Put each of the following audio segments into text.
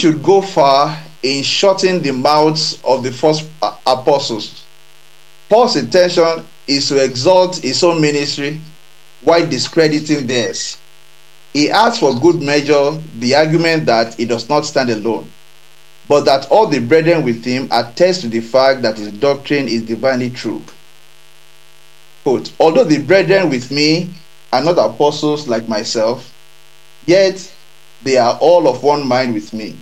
should go far in shutting the mouths of the false apostles. Paul's intention is to exalt his own ministry while discrediting theirs. He adds for good measure the argument that he does not stand alone, but that all the brethren with him attest to the fact that his doctrine is divinely true. Quote, although the brethren with me are not apostles like myself, yet they are all of one mind with me.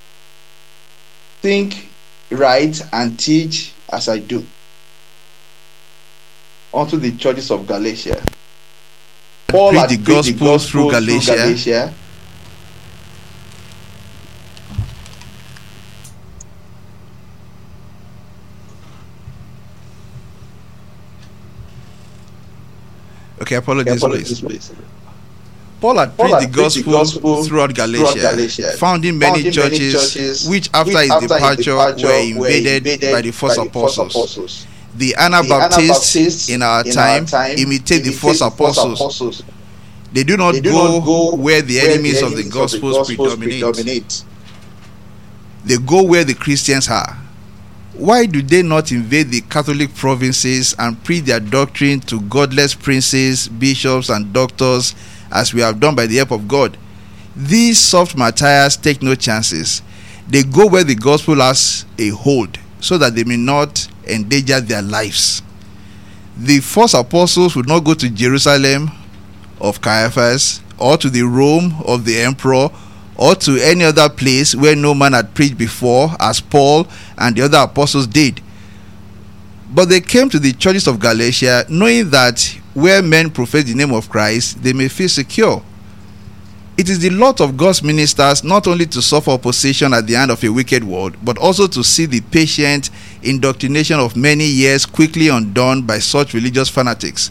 Think, write, and teach as I do. Unto the churches of Galatia. Paul had preached the gospel through Galatia. Okay, apologies, please. Paul had preached the gospel throughout Galatia, founding many churches which after his departure were invaded by the false apostles. The Anabaptists in our time imitate the false apostles. They do not go where the enemies of the gospel predominate. They go where the Christians are. Why do they not invade the Catholic provinces and preach their doctrine to godless princes, bishops, and doctors, as we have done by the help of God? These soft martyrs take no chances. They go where the gospel has a hold, so that they may not endanger their lives. The false apostles would not go to Jerusalem of Caiaphas, or to the Rome of the emperor, or to any other place where no man had preached before, as Paul and the other apostles did. But they came to the churches of Galatia, knowing that where men profess the name of Christ, they may feel secure. It is the lot of God's ministers not only to suffer opposition at the hand of a wicked world, but also to see the patient indoctrination of many years quickly undone by such religious fanatics.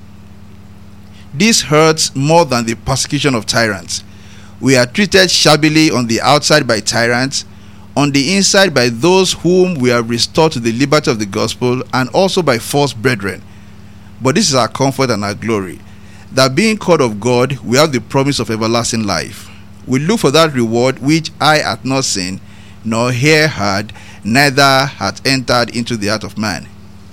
This hurts more than the persecution of tyrants. We are treated shabbily on the outside by tyrants, on the inside by those whom we have restored to the liberty of the gospel, and also by false brethren. But this is our comfort and our glory, that being called of God, we have the promise of everlasting life. We look for that reward which eye hath not seen, nor ear heard, neither hath entered into the heart of man.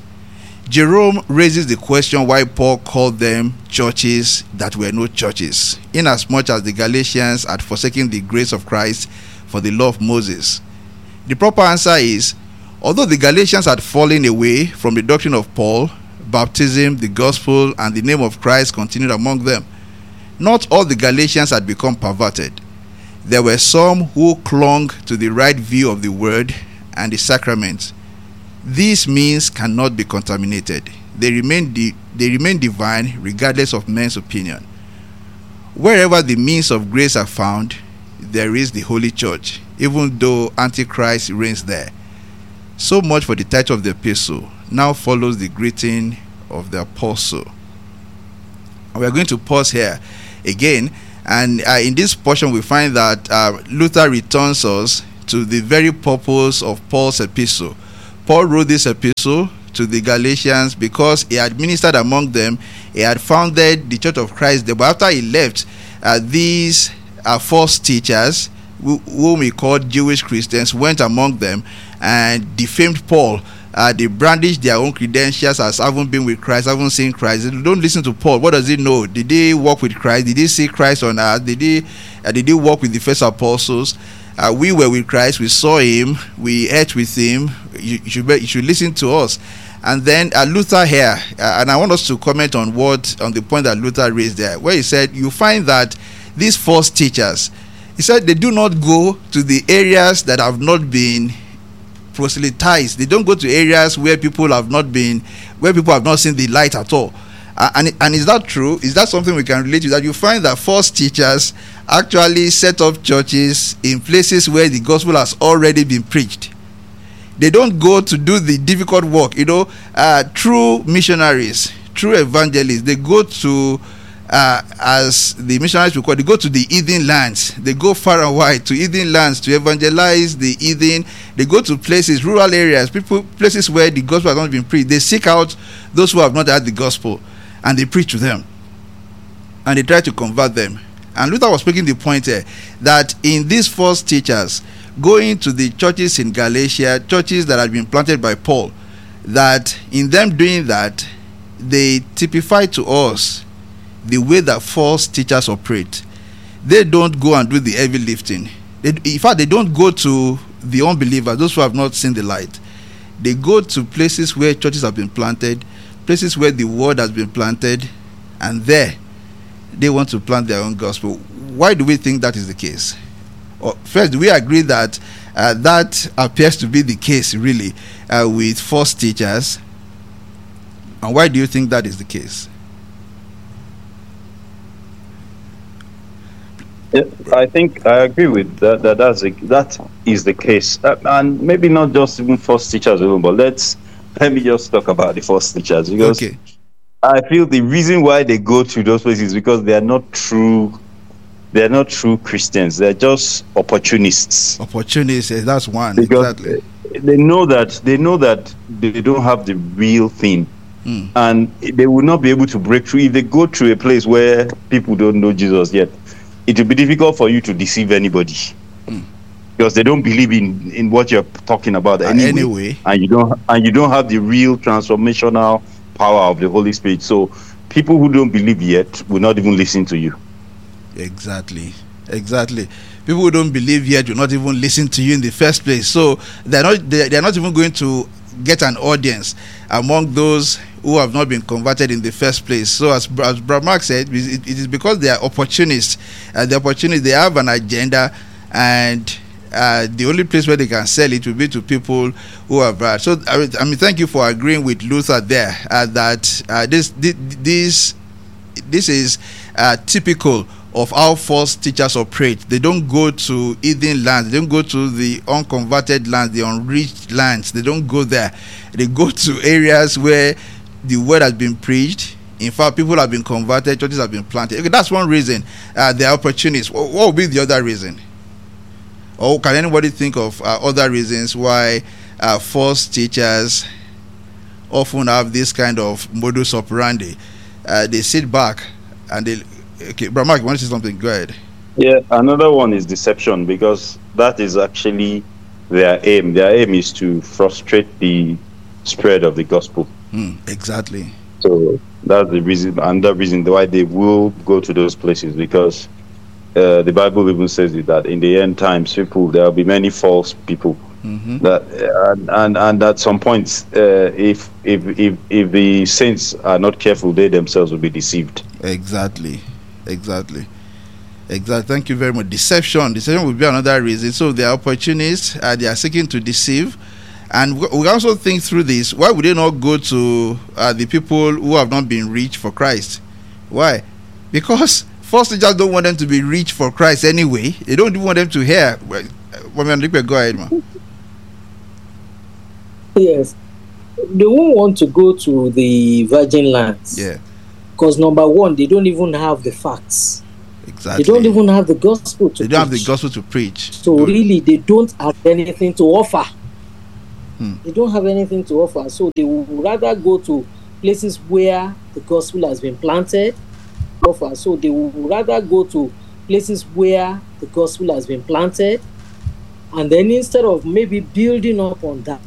Jerome raises the question why Paul called them churches that were no churches, inasmuch as the Galatians had forsaken the grace of Christ for the law of Moses. The proper answer is, although the Galatians had fallen away from the doctrine of Paul, baptism, the gospel, and the name of Christ continued among them, not all the Galatians had become perverted. There were some who clung to the right view of the word and the sacraments. These means cannot be contaminated. They remain divine regardless of men's opinion. Wherever the means of grace are found, there is the Holy Church, even though Antichrist reigns there. So much for the title of the epistle. Now follows the greeting of the apostle. We are going to pause here again, and in this portion we find that Luther returns us to the very purpose of Paul's epistle. Paul wrote this epistle to the Galatians because he had ministered among them. He had founded the Church of Christ there. But after he left, these false teachers, whom he called Jewish Christians, went among them and defamed Paul. They brandished their own credentials as having been with Christ, having seen Christ. They don't listen to Paul. What does he know? Did they walk with Christ? Did they see Christ on earth? Did they walk with the first apostles? We were with Christ. We saw him. We ate with him. You should listen to us. And then Luther here, and I want us to comment on the point that Luther raised there, where he said, you find that these false teachers, he said, they do not go to the areas that have not been proselytized. They don't go to areas where people have not seen the light at all. And is that true? Is that something we can relate to? That you find that false teachers actually set up churches in places where the gospel has already been preached. They don't go to do the difficult work. True missionaries, true evangelists, they go to, as the missionaries will call it, they go to the heathen lands. They go far and wide to heathen lands to evangelize the heathen. They go to places, rural areas, places where the gospel has not been preached. They seek out those who have not heard the gospel, and they preach to them, and they try to convert them. And Luther was making the point here that in these false teachers going to the churches in Galatia, churches that had been planted by Paul, that in them doing that, they typify to us the way that false teachers operate. They don't go and do the heavy lifting. In fact, they don't go to the unbelievers, those who have not seen the light. They go to places where churches have been planted, places where the word has been planted, and there they want to plant their own gospel. Why do we think that is the case? First, do we agree that that appears to be the case really with false teachers? And why do you think that is the case? Yeah, I think I agree with that. That is the case, and maybe not just even false teachers alone. But let me just talk about the false teachers, because I feel the reason why they go to those places is because they are not true. They are not true Christians. They're just opportunists. Opportunists, that's one. Because exactly. They know that they don't have the real thing, and they will not be able to break through if they go to a place where people don't know Jesus yet. It will be difficult for you to deceive anybody, because they don't believe in what you're talking about anyway, and you don't have the real transformational power of the Holy Spirit. So people who don't believe yet will not even listen to you. Exactly. People who don't believe yet will not even listen to you in the first place. So they're not even going to get an audience among those who have not been converted in the first place. So as Brother Mark said, it is because they are opportunists. They have an agenda, and the only place where they can sell it will be to people who have heard. So I mean, thank you for agreeing with Luther there that this is typical of how false teachers operate. They don't go to heathen lands, they don't go to the unconverted lands, the unreached lands. They don't go there. They go to areas where the word has been preached. In fact, people have been converted, churches have been planted. Okay, that's one reason. They are opportunists. What would be the other reason? Or can anybody think of other reasons why false teachers often have this kind of modus operandi? They sit back and they... Okay, Brother Mark, you want to say something? Go ahead. Yeah, another one is deception, because that is actually their aim. Their aim is to frustrate the spread of the gospel. Exactly. So that's the reason, and the reason why they will go to those places, because the Bible even says it, that in the end times, there will be many false people. That and at some point, if the saints are not careful, they themselves will be deceived. Exactly. Thank you very much. Deception will be another reason. So they are opportunists. They are seeking to deceive. And we also think through this. Why would they not go to the people who have not been reached for Christ? Why? Because false teachers don't want them to be reached for Christ anyway. They don't even want them to hear. Go ahead, man. Yes. They won't want to go to the virgin lands. Yeah. Because number one, they don't even have the facts. Exactly. They don't even have the gospel to preach. They don't have the gospel to preach. So really, they don't have anything to offer. They don't have anything to offer. So they would rather go to places where the gospel has been planted. So they would rather go to places where the gospel has been planted. And then instead of maybe building up on that,